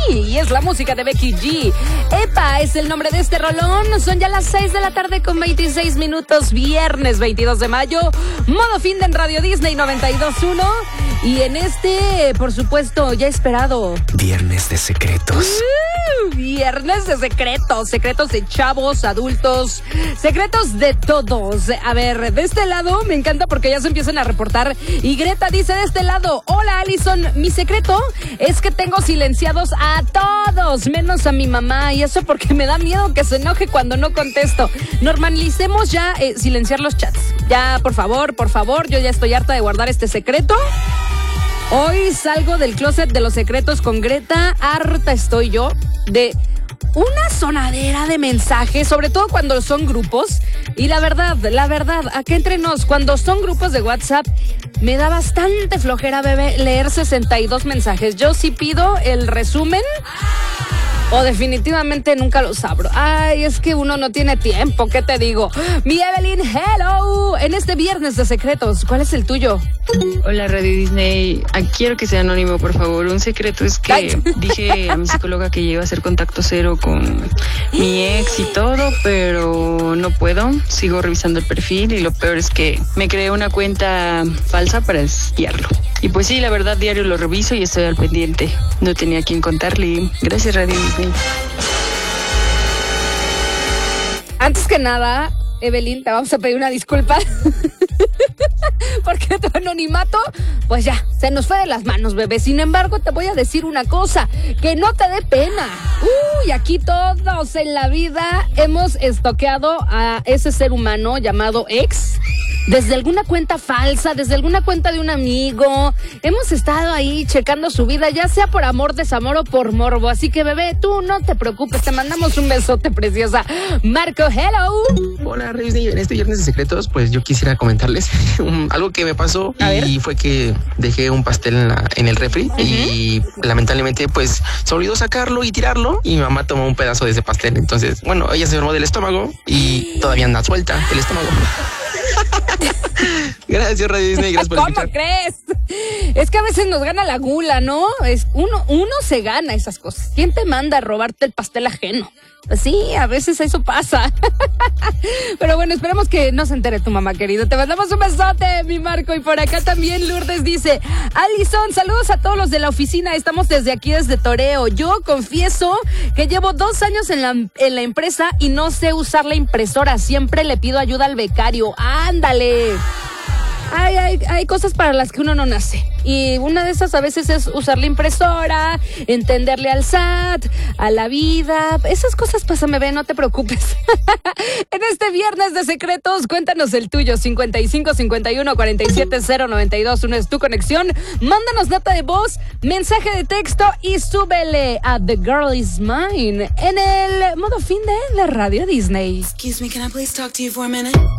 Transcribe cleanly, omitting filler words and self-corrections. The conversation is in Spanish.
y es la música de Becky G. Epa es el nombre de este rolón. Son ya las 6 de la tarde con 26 minutos, viernes 22 de mayo. Modo fin de en Radio Disney 92.1. Y en este, por supuesto, ya esperado Viernes de secretos. Viernes de secretos. Secretos de chavos, adultos, secretos de todos. A ver, de este lado me encanta porque ya se empiezan a reportar. Y Greta dice de este lado: hola Alison, mi secreto es que tengo silenciados a todos, menos a mi mamá. Y eso porque me da miedo que se enoje cuando no contesto. Normalicemos ya silenciar los chats. Ya, por favor, yo ya estoy harta de guardar este secreto. Hoy salgo del closet de los secretos con Greta. Harta estoy yo de una sonadera de mensajes, sobre todo cuando son grupos. Y la verdad, acá entre nos, cuando son grupos de WhatsApp, me da bastante flojera, bebé, leer 62 mensajes. Yo sí pido el resumen o definitivamente nunca los abro. Ay, es que uno no tiene tiempo, ¿qué te digo? Mi Evelyn, hello. En este viernes de secretos, ¿cuál es el tuyo? Hola Radio Disney, quiero que sea anónimo, por favor. Un secreto es que dije a mi psicóloga que iba a hacer contacto cero con mi ex y todo, pero no puedo. Sigo revisando el perfil y lo peor es que me creé una cuenta falsa para espiarlo. Y pues sí, la verdad, diario lo reviso y estoy al pendiente. No tenía a quien contarle. Gracias Radio Disney. Antes que nada, Evelyn, te vamos a pedir una disculpa. Porque tu anonimato, pues ya, se nos fue de las manos, bebé. Sin embargo, te voy a decir una cosa, que no te dé pena. Uy, aquí todos en la vida hemos estoqueado a ese ser humano llamado ex. Desde alguna cuenta falsa, desde alguna cuenta de un amigo. Hemos estado ahí checando su vida, ya sea por amor, desamor o por morbo. Así que, bebé, tú no te preocupes, te mandamos un besote, preciosa. Marco, hello. Hola, Disney. En este Viernes de secretos, pues yo quisiera comentarles algo que me pasó. Y fue que dejé un pastel en el refri. Y lamentablemente, pues se olvidó sacarlo y tirarlo. Y mi mamá tomó un pedazo de ese pastel. Entonces, bueno, ella se enfermó del estómago y todavía anda suelta el estómago. Gracias Radio Disney, gracias por escuchar. ¿Cómo crees? Es que a veces nos gana la gula, ¿no? Uno se gana esas cosas. ¿Quién te manda a robarte el pastel ajeno? Pues sí, a veces eso pasa. Pero bueno, esperemos que no se entere tu mamá, querido. Te mandamos un besote, mi Marco. Y por acá también Lourdes dice: Alison, saludos a todos los de la oficina. Estamos desde aquí, desde Toreo. Yo confieso que llevo 2 años en la empresa y no sé usar la impresora. Siempre le pido ayuda al becario. ¡Ándale! Hay cosas para las que uno no nace. Y una de esas a veces es usar la impresora, entenderle al SAT, a la vida. Esas cosas pasan, bebé, no te preocupes. En este viernes de secretos, cuéntanos el tuyo. 55 51 47 092. Una es tu conexión. Mándanos nota de voz, mensaje de texto y súbele a The Girl Is Mine en el modo fin de Radio Disney. Excuse me, can I please talk to you for a minute?